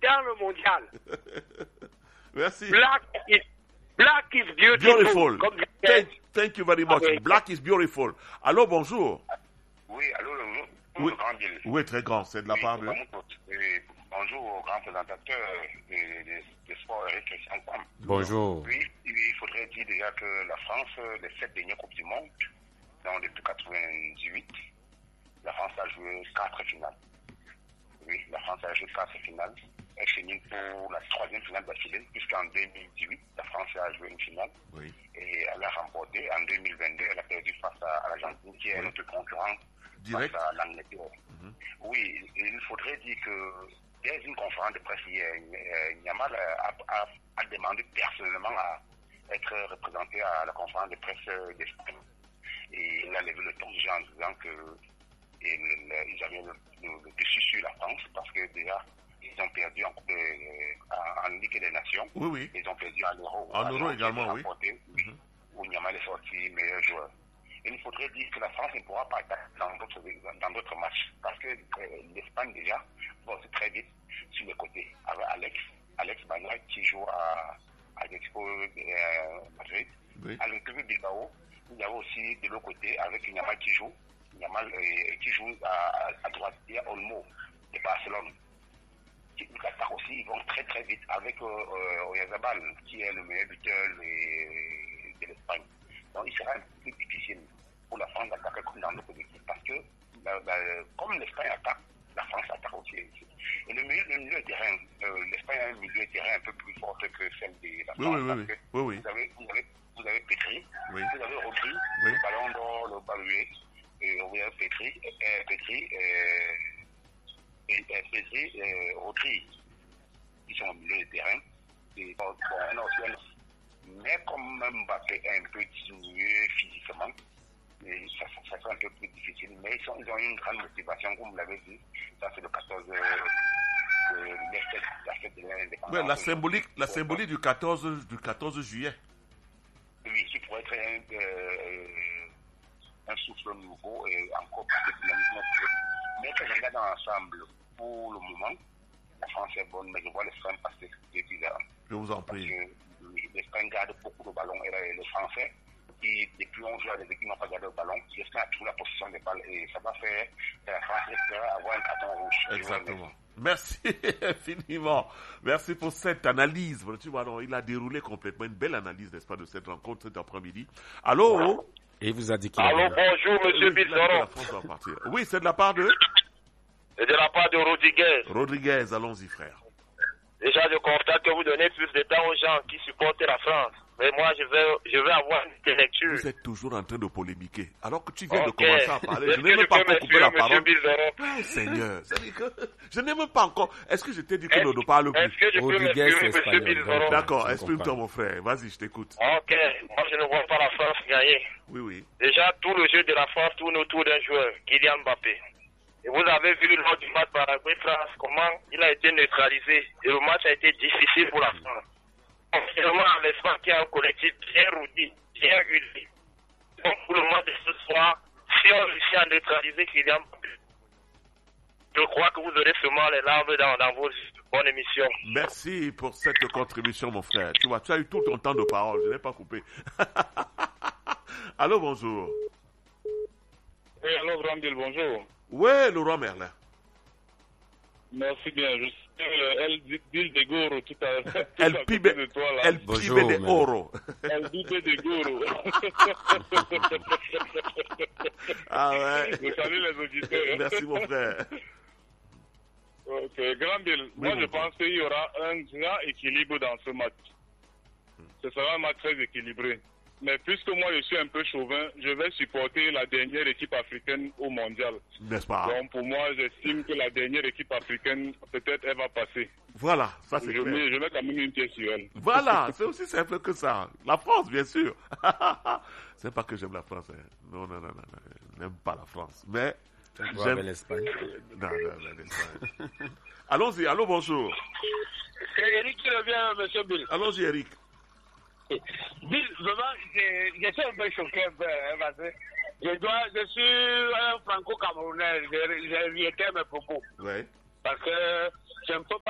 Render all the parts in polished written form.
dans le mondial. Merci. Black is beautiful. Thank you very much. Black is beautiful. Allô, bonjour. Oui, allô, oui. Oui, très grand. C'est de la part de... Bonjour au grand présentateur des sports, Eric Christian Pam. Bonjour. Oui, il faudrait dire déjà que la France, les 7 dernières Coupes du Monde, donc depuis 98, la France a joué 4 finales. Oui, la France a joué 4 finales. Elle finit pour la 3e finale d'affilée, puisqu'en 2018, la France a joué une finale. Oui. Et elle a remporté. En 2022, elle a perdu face à l'Argentine, qui est notre concurrent direct face à l'Angleterre. Oui, il faudrait dire que dès une conférence de presse hier, Yamal a demandé personnellement à être représenté à la conférence de presse d'Espagne. Et il a levé le ton en disant qu'ils avaient le dessus sur la France parce que déjà, ils ont perdu en Ligue des Nations. Oui, oui. Ils ont perdu en Euro. En Euro également, oui. Où Yamal est sorti meilleur joueur. Il faudrait dire que la France ne pourra pas attaquer dans d'autres matchs. Parce que l'Espagne, déjà, c'est très vite sur les côtés. Avec Alex Bagnac qui joue à l'Expo Madrid. Oui. À l'Inter Bilbao, il y a aussi de l'autre côté avec Yamal qui joue. Yamal qui joue à droite. Il y a Olmo de Barcelone. Qui attaque aussi. Ils vont très très vite avec Oyarzabal qui est le meilleur buteur de l'Espagne. Donc il sera un peu difficile pour la France d'attaquer comme dans d'autres équipes parce que comme l'Espagne attaque, la France attaque aussi. Et le milieu de terrain, l'Espagne a un milieu de terrain un peu plus fort que celle de la France. Oui. Vous avez Petri, oui. Vous avez Rodri, oui. le ballon d'or, le baluet, et vous avez Petri et Rodri, qui sont au milieu de terrain. Et mais comme Mbappé est un peu diminué physiquement, ça sera un peu plus difficile. Mais ils ont une grande motivation, comme vous l'avez dit. Ça, c'est le 14 la fête de l'indépendance. Oui, la symbolique du 14 juillet. Oui, qui pourrait être un souffle nouveau et encore plus de dynamisme. Mais quand je regarde dans l'ensemble, pour le moment, la France est bonne, mais je vois l'Espagne passer bizarre. Je vous en prie. L'Espagne garde beaucoup de ballons et les Français, qui depuis 11 jours, les équipes n'ont pas gardé le ballon, l'Espagne a toujours la possession des balles et ça va faire que la France espère avoir un carton rouge. Exactement. Merci infiniment. Merci pour cette analyse. Tu vois, alors, il a déroulé complètement une belle analyse, n'est-ce pas, de cette rencontre cet après-midi. Allô? Et il vous a dit qu'il Allô, bonjour, monsieur Bilzoro. Oui, c'est de la part de? C'est de la part de Rodriguez. Rodriguez, allons-y, frère. Déjà, je constate que vous donnez plus de temps aux gens qui supportent la France. Mais moi, je vais avoir une lecture. Vous êtes toujours en train de polémiquer. Alors que tu viens de commencer à parler, je n'ai même pas encore coupé la parole. Oh, Seigneur, je n'ai même pas encore... Est-ce que je t'ai dit que l'on ne parle plus? Est-ce que je peux m'exprimer, monsieur Bilzoro? D'accord, exprime-toi, mon frère. Vas-y, je t'écoute. Ok, moi, je ne vois pas la France gagner. Oui. Déjà, tout le jeu de la France tourne autour d'un joueur, Kylian Mbappé. Et vous avez vu lors du match Paraguay-France comment il a été neutralisé. Et le match a été difficile pour la France. Finalement, l'Espagne qui a un collectif bien rodé, bien uni. Donc, pour le match de ce soir, si on réussit à neutraliser Kylian Mbappé, je crois que vous aurez seulement les larmes dans vos yeux. Bonne émission. Merci pour cette contribution, mon frère. Tu vois, tu as eu tout ton temps de parole. Je n'ai pas coupé. Allô, bonjour. Oui, allô, Brandil, bonjour. Oui, le roi Merlin. Merci bien. Je suis El Dil de Goro tout à l'heure. El Pibe de Oro. El Pibe de Goro. Ah ouais. Vous savez les auditeurs. Merci mon frère. Ok, Grandil, moi je pense qu'il y aura un grand équilibre dans ce match. Ce sera un match très équilibré. Mais puisque moi je suis un peu chauvin, je vais supporter la dernière équipe africaine au mondial. N'est-ce pas? Donc pour moi, j'estime que la dernière équipe africaine, peut-être elle va passer. Voilà, ça c'est clair. Je mets quand même une pièce sur elle. Voilà, c'est aussi simple que ça. La France, bien sûr. C'est pas que j'aime la France. Hein. Non, je n'aime pas la France. Mais j'aime l'Espagne. Non, l'Espagne. Allons-y, allô, bonjour. C'est Eric qui revient, monsieur Bill. Allons-y, Eric. Bill, vraiment, je suis un peu choqué parce que je suis un franco-camerounais, je réitère mes propos. Oui. Parce que je ne peux pas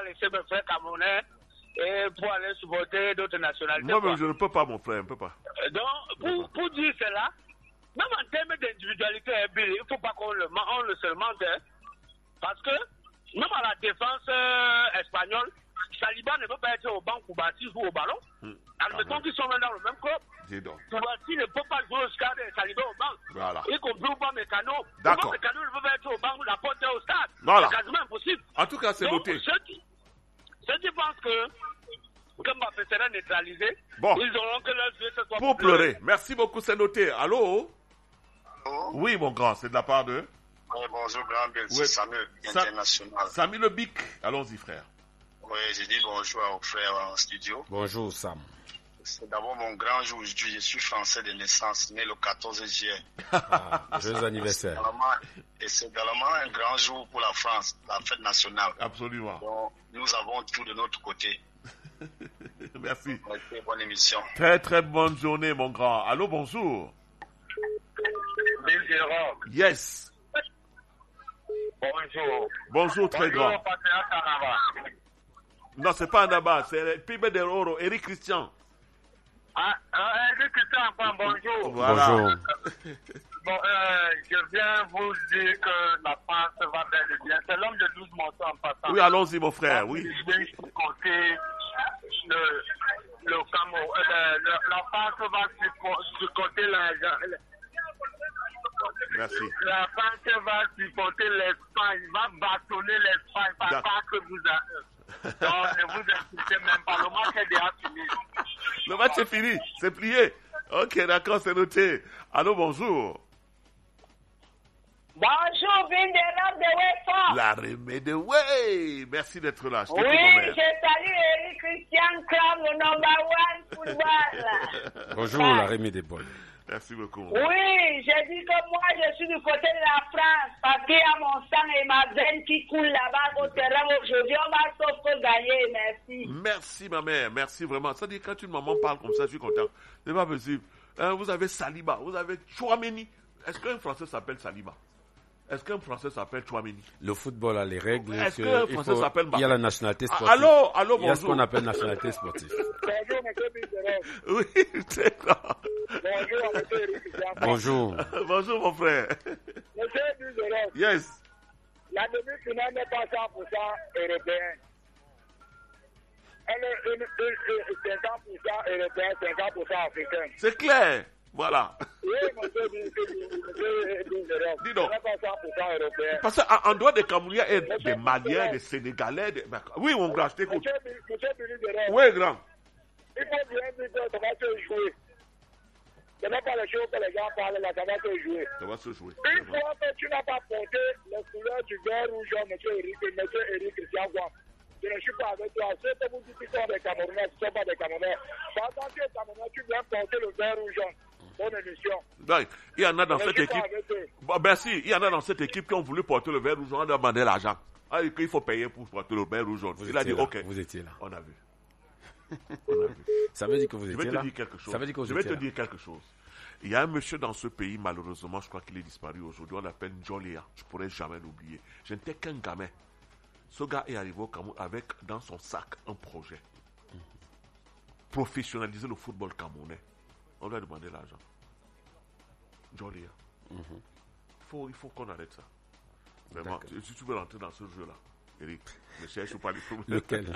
laisser mes frères camerounais et pour aller supporter d'autres nationalités. Moi-même, je ne peux pas, mon frère, je ne peux pas. Donc, pour dire cela, même en termes d'individualité, il ne faut pas qu'on le mente. Parce que, même à la défense espagnole, Saliba ne peut pas être au banc Koubatis ou au ballon. Admettons qu'ils sont dans le même club. Koubatis ne peut pas jouer au stade et Saliba au banc. Voilà. Y compris au banc Mécano. D'accord. Mécano ne peut pas être au banc ou la porte au stade. Voilà. C'est quasiment impossible. En tout cas, c'est noté. Ceux qui pensent que Mbappé sera neutralisé, bon. Ils auront que leur jeu ce soit pour pleurer. Merci beaucoup, c'est noté. Allô? Oui, mon grand, c'est de la part de... Oui, bonjour, grand Bill, c'est Samuel, international. Samuel Le Bic, allons-y, frère. Oui, j'ai dit bonjour aux frères en studio. Bonjour, Sam. C'est d'abord mon grand jour aujourd'hui. Je suis français de naissance, né le 14 juillet. Joyeux anniversaire. Et c'est également un grand jour pour la France, la fête nationale. Absolument. Donc, nous avons tout de notre côté. Merci. Merci, bonne émission. Très, très bonne journée, mon grand. Allô, bonjour. Bill Jérôme. Yes. Bonjour. Bonjour, très grand. Bonjour, Patrick Anaba. Non, c'est pas Anaba, c'est Pibe de Oro, Eric Christian. Eric Christian, bonjour. Voilà. Bonjour. Bon, je viens vous dire que la France va bel et bien. C'est l'homme de 12 morceaux en passant. Oui, allons-y, mon frère, oui. Côté le Cameroun, la France va supporter Merci. La France va supporter l'Espagne, va bâtonner l'Espagne, pas que vous avez. Non, ne vous insultez même pas, le match est déjà fini. Le match est fini, c'est plié. Ok, d'accord, c'est noté. Allô, bonjour. Bonjour, Vinderam de Wefa. La remède de Way. Merci d'être là. Oui, je salue Eric Christian Club, le number one football. Bonjour, la remède de Boy. Merci beaucoup. Oui, je dis que moi, je suis du côté de la France, parce qu'il y a mon sang et ma veine qui coule là-bas au terrain aujourd'hui. On va sauf que gagner, merci. Merci, ma mère. Merci vraiment. Ça dit, quand une maman parle comme ça, je suis content. C'est pas possible. Vous avez Saliba, vous avez Chouameni. Est-ce qu'un Français s'appelle Saliba? Est-ce qu'un Français s'appelle Chouameni? Le football a les règles. Est-ce qu'un Français s'appelle Mbappé? Il y a la nationalité sportive. Allô, bonjour. Il y a ce qu'on appelle nationalité sportive. Bonjour, monsieur Bizarre. Oui, c'est ça. Bonjour, monsieur Eric. Bonjour. Bonjour, mon frère. Monsieur Bizarre. Yes. La demi-finale n'est pas 100% européenne. Elle est 50% européenne, 50% africaine. C'est clair. Voilà. Oui, monsieur Bizarre. Dis donc. Elle n'est pas 100% européenne. Parce qu'en dehors des Camerounais et des Maliens, des Sénégalais, oui, mon grand, je t'écoute. Monsieur Bizarre. Oui, grand. Il faut bien dire que ça va se jouer. Ce n'est pas les choses que les gens parlent là, ça va se jouer. Ça va se jouer. Une fois que tu n'as pas porté les couleurs du vert rouge, monsieur Eric Christian Guam, je ne suis pas avec toi. Ceux que vous dites qui sont des Camerounais, ce ne sont pas des Camerounais. Pendant que tu es Camerounais, tu viens porter le vert rouge. Bonne émission. Donc, il y en a dans cette équipe. Bon, merci. Il y en a dans cette équipe qui ont voulu porter le vert rouge. On a demandé l'argent. Il faut payer pour porter le vert rouge. Il a dit, OK. Vous étiez là. On a vu. Ça veut dire que vous étiez là. Je vais te dire quelque chose. Ça veut dire que vous je vais étiez te là. dire quelque chose. Il y a un monsieur dans ce pays, malheureusement, je crois qu'il est disparu aujourd'hui. On l'appelle Njolia. Je ne pourrais jamais l'oublier. Je n'étais qu'un gamin. Ce gars est arrivé au Cameroun avec dans son sac un projet. Professionnaliser le football camerounais. On lui a demandé l'argent. Njolia. Il faut qu'on arrête ça. Vraiment. Si tu veux rentrer dans ce jeu-là, Eric, ne cherche pas les problèmes. Lequel?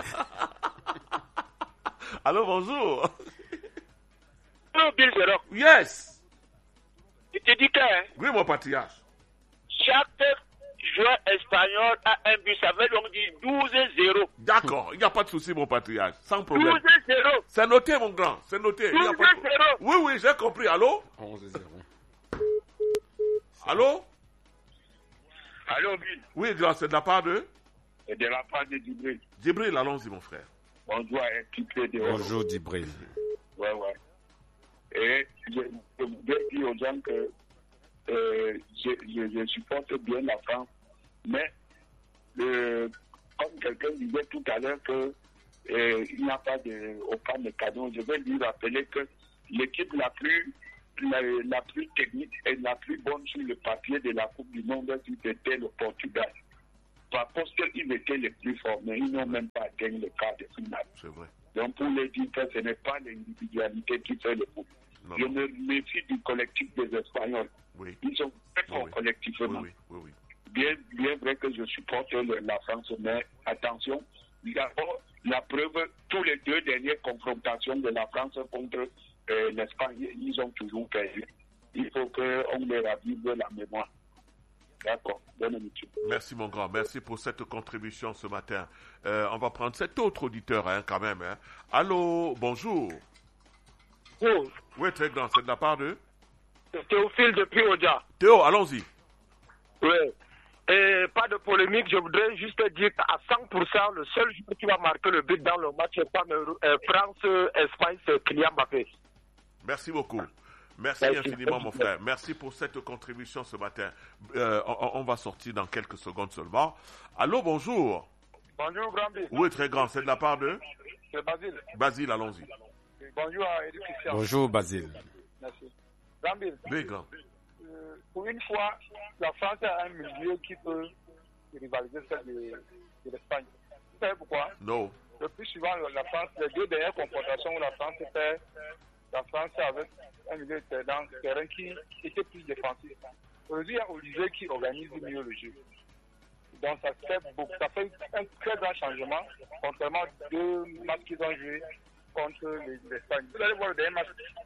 Allô, bonjour. Allô, Bill Jérôme. Yes. Il te dit que Oui, mon patriarche. chaque joueur espagnol a un but. Ça veut donc dire 12-0. D'accord, il n'y a pas de souci, mon patriarche. Sans problème. 12-0. C'est noté, mon grand. C'est noté. 12-0. Oui, j'ai compris. Allô? 11-0. Allô? Allô, Bill. Oui, grand, c'est de la part de? C'est de la part de Djibril. Djibril, allons-y, mon frère. Bonjour, un petit peu de Bonjour, Djibril. Ouais. Et je voudrais dire aux gens que je supporte bien la France, mais comme quelqu'un disait tout à l'heure que il n'y a pas aucun de cadeau, je vais lui rappeler que l'équipe la plus technique et la plus bonne sur le papier de la Coupe du Monde, c'était le Portugal. parce qu'ils étaient les plus forts, mais ils n'ont même pas gagné le quart de finale. C'est vrai. Donc pour les dire que ce n'est pas l'individualité qui fait le foot. Je me méfie du collectif des Espagnols. Oui. Ils sont très forts collectivement. Oui. Bien vrai que je supporte la France, mais attention, d'abord, la preuve, tous les 2 dernières confrontations de la France contre l'Espagne, ils ont toujours perdu. Il faut qu'on les ravive la mémoire. D'accord, bonne émission. Merci mon grand, merci pour cette contribution ce matin. On va prendre cet autre auditeur quand même. Allô, bonjour. Oh. Oui, très grand, c'est de la part de Théophile depuis Odia. Théo, allons-y. Oui. Et pas de polémique, je voudrais juste dire qu'à 100%, le seul joueur qui va marquer le but dans le match France-Espagne, c'est Kylian Mbappé. Merci beaucoup. Merci infiniment, mon frère. Merci pour cette contribution ce matin. On va sortir dans quelques secondes seulement. Allô, bonjour. Bonjour, Grand-B. Oui, très grand. C'est de la part de C'est Basile. Basile, allons-y. Bonjour à Eric Christian. Bonjour, Basile. Merci. Grand-B. Oui, grand. Pour une fois, la France a un milieu qui peut rivaliser celle de l'Espagne. Vous savez pourquoi? Non. Le plus souvent, la France, les 2 dernières confrontations où la France était, la France avec un milieu de terrain qui était plus défensif. Aujourd'hui, il y a Olivier qui organise mieux le jeu. Donc ça fait un très grand changement, contrairement aux 2 matchs qu'ils ont joués contre l'Espagne. Vous allez voir le dernier match,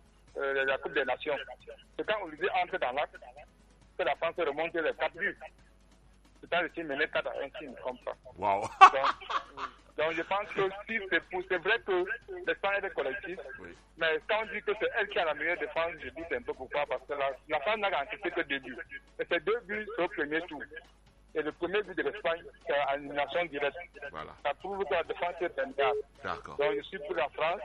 la Coupe des Nations. C'est quand Olivier entre dans l'acte que la France remonte les 4 buts. C'est quand le team menait 4-1, si je ne comprends pas. Wow. Donc je pense que si c'est vrai que l'Espagne est des collectifs, mais quand on dit que c'est elle qui a la meilleure défense, je dis un peu pourquoi, parce que la France n'a encaissé que 2 buts. Et ces 2 buts, c'est au premier tour. Et le premier but de l'Espagne, c'est en élimination directe. Voilà. Ça prouve que la défense est interne. D'accord. Donc je suis pour la France.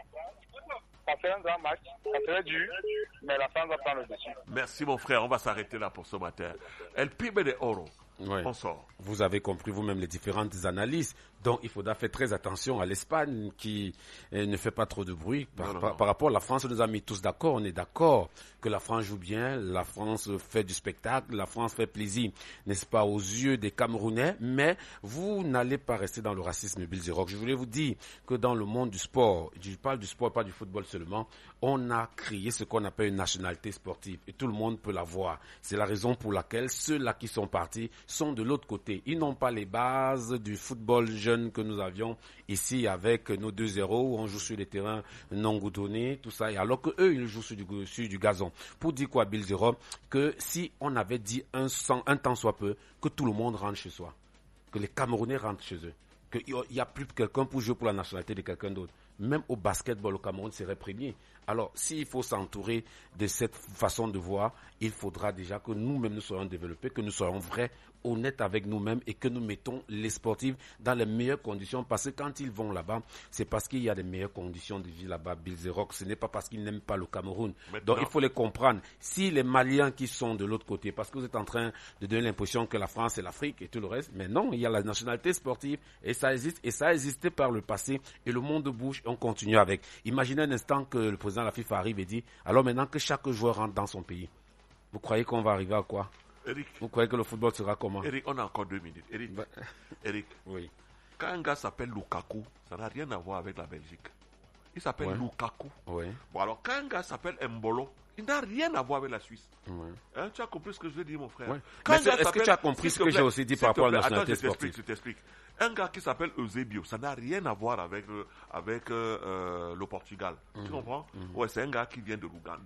Ça fait un grand match, ça serait dur, mais la France va prendre le dessus. Merci mon frère, on va s'arrêter là pour ce matin. El Pibe de Oro. Ouais. On sort. Vous avez compris vous-même les différentes analyses. Donc, il faudra faire très attention à l'Espagne qui ne fait pas trop de bruit. Par rapport à la France, on nous a mis tous d'accord. On est d'accord que la France joue bien, la France fait du spectacle, la France fait plaisir, n'est-ce pas, aux yeux des Camerounais. Mais vous n'allez pas rester dans le racisme, Bill Zerock. Je voulais vous dire que dans le monde du sport, je parle du sport, pas du football seulement, on a créé ce qu'on appelle une nationalité sportive. Et tout le monde peut la voir. C'est la raison pour laquelle ceux-là qui sont partis sont de l'autre côté. Ils n'ont pas les bases du football jeune que nous avions ici avec nos 2-0 où on joue sur les terrains non goudronnés, tout ça. Et alors que eux, ils jouent sur du gazon. Pour dire quoi, Bill Zerock, que si on avait dit un temps soit peu, que tout le monde rentre chez soi, que les Camerounais rentrent chez eux, qu'il n'y a plus quelqu'un pour jouer pour la nationalité de quelqu'un d'autre. Même au basketball, le Cameroun serait premier. Alors, s'il faut s'entourer de cette façon de voir, il faudra déjà que nous-mêmes nous soyons développés, que nous soyons vrais, honnêtes avec nous-mêmes et que nous mettons les sportifs dans les meilleures conditions. Parce que quand ils vont là-bas, c'est parce qu'il y a des meilleures conditions de vie là-bas, Bill Zerock. Ce n'est pas parce qu'ils n'aiment pas le Cameroun. Maintenant, donc, il faut les comprendre. Si les Maliens qui sont de l'autre côté, parce que vous êtes en train de donner l'impression que la France et l'Afrique et tout le reste, mais non, il y a la nationalité sportive et ça existe. Et ça a existé par le passé et le monde bouge et on continue avec. Imaginez un instant que le président de la FIFA arrive et dit, alors maintenant que chaque joueur rentre dans son pays, vous croyez qu'on va arriver à quoi? Eric, vous croyez que le football sera comment? Eric, on a encore 2 minutes. Eric, oui. Quand un gars s'appelle Lukaku, ça n'a rien à voir avec la Belgique. Il s'appelle Lukaku. Oui. Bon, alors quand un gars s'appelle Mbolo, il n'a rien à voir avec la Suisse. Hein, tu as compris ce que je veux dire, mon frère? Est-ce que tu as compris ce que j'ai aussi dit par rapport à la nationalité sportive? Je t'explique. Un gars qui s'appelle Eusebio, ça n'a rien à voir avec le Portugal. Tu comprends? Ouais, c'est un gars qui vient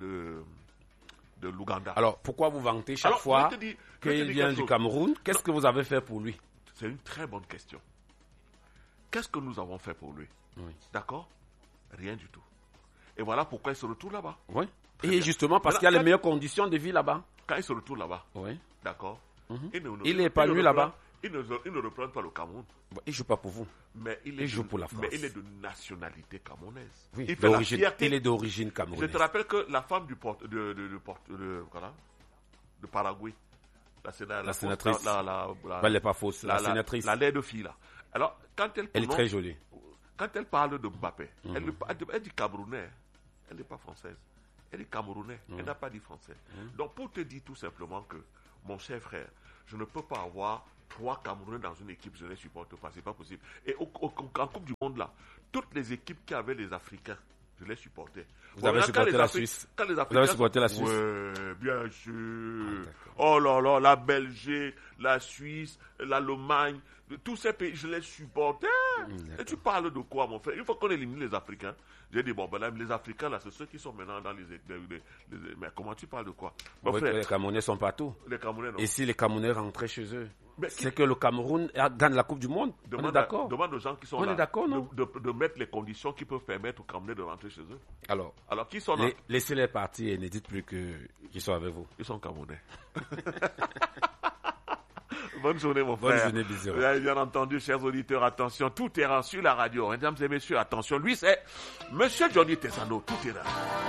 de l'Ouganda. Alors, pourquoi vous vantez chaque fois qu'il vient du Cameroun? Qu'est-ce que vous avez fait pour lui? C'est une très bonne question. Qu'est-ce que nous avons fait pour lui? D'accord? Rien du tout. Et voilà pourquoi il se retrouve là-bas. Oui. Et justement, parce qu'il y a les meilleures conditions de vie là-bas. Quand il se retrouve là-bas, d'accord? Il est épanoui là-bas. Il ne reprend pas le Cameroun. Il ne joue pas pour vous. Mais il joue pour la France. Mais il est de nationalité camerounaise. Oui, il est d'origine camerounaise. Je te rappelle que la femme de Paraguay, la sénatrice, elle n'est pas fausse, la sénatrice. La laide fille là. Alors, elle est très jolie. Quand elle parle de Mbappé, elle dit Camerounais. Elle n'est pas française. Elle est Camerounais. Elle n'a pas dit français. Donc, pour te dire tout simplement que, mon cher frère, je ne peux pas avoir 3 Camerounais dans une équipe, je ne les supporte pas, c'est pas possible. Et en Coupe du Monde, là, toutes les équipes qui avaient les Africains, je les supportais. Vous avez supporté la Suisse? Vous avez supporté la Suisse? Oui, bien sûr. Oh là là, la Belgique, la Suisse, l'Allemagne, tous ces pays, je les supportais. Et tu parles de quoi, mon frère? Il faut qu'on élimine les Africains. J'ai dit, bon, ben là, les Africains, là, c'est ceux qui sont maintenant dans les mais comment tu parles de quoi? Bon, frère, les Camerounais sont partout. Les Camerounais, non. Et si les Camerounais rentraient chez eux? C'est que le Cameroun gagne la Coupe du Monde. On est d'accord. Demande aux gens qui sont là de mettre les conditions qui peuvent permettre aux Camerounais de rentrer chez eux. Alors qui sont là? Laissez-les partir et ne dites plus qu'ils sont avec vous. Ils sont Camerounais. Bonne journée, mon frère. Bonne journée, bisous. Vous avez bien entendu, chers auditeurs, attention, tout est sur la radio. Mesdames et messieurs, attention, lui, c'est Monsieur Johnny Tessano, tout est là.